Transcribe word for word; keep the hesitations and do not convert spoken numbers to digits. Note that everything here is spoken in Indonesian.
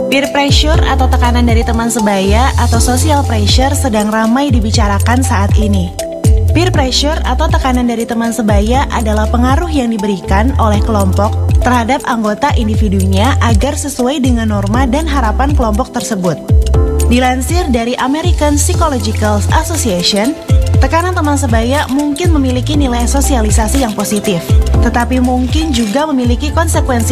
Peer pressure atau tekanan dari teman sebaya atau social pressure sedang ramai dibicarakan saat ini. Peer pressure atau tekanan dari teman sebaya adalah pengaruh yang diberikan oleh kelompok terhadap anggota individunya agar sesuai dengan norma dan harapan kelompok tersebut. Dilansir dari American Psychological Association, tekanan teman sebaya mungkin memiliki nilai sosialisasi yang positif, tetapi mungkin juga memiliki konsekuensi